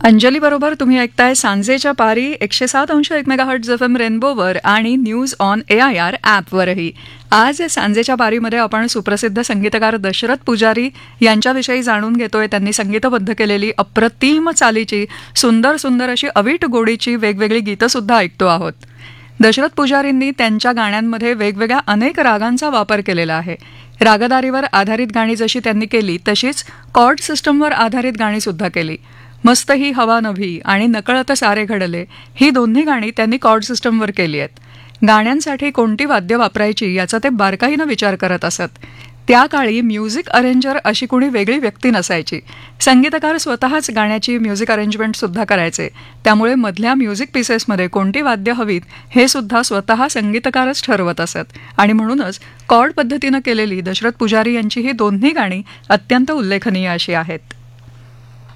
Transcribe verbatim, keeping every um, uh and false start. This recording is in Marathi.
अंजली बरोबर तुम्ही ऐकताय सांजेच्या पारी एकशे सात अंश एक मेगाहर्ट्झ एफ एम रेनबोवर आणि news on A I R ॲपवरही. आज सांजेच्या पारीमध्ये आपण सुप्रसिद्ध संगीतकार दशरथ पुजारी यांच्याविषयी जाणून घेतोय. त्यांनी संगीतबद्ध केलेली अप्रतिम चालीची सुंदर सुंदर अशी अवीट गोडीची वेगवेगळी गीतंसुद्धा ऐकतो आहोत. दशरथ पुजारींनी त्यांच्या गाण्यांमध्ये वेगवेगळ्या अनेक रागांचा वापर केलेला आहे. रागदारीवर आधारित गाणी जशी त्यांनी केली तशीच कॉर्ड सिस्टमवर आधारित गाणीसुद्धा केली. मस्त ही हवा नभी आणि नकळत सारे घडले ही दोन्ही गाणी त्यांनी कॉर्ड सिस्टमवर केली आहेत. गाण्यांसाठी कोणती वाद्य वापरायची याचा ते बारकाईनं विचार करत असत. त्या काळी म्युझिक अरेंजर अशी कोणी वेगळी व्यक्ती नसायची. संगीतकार स्वतःच गाण्याची म्युझिक अरेंजमेंटसुद्धा करायचे. त्यामुळे मधल्या म्युझिक पीसेसमध्ये कोणती वाद्य हवीत हे सुद्धा स्वतः संगीतकारच ठरवत असत. आणि म्हणूनच कॉर्ड पद्धतीनं केलेली दशरथ पुजारी यांची ही दोन्ही गाणी अत्यंत उल्लेखनीय अशी आहेत.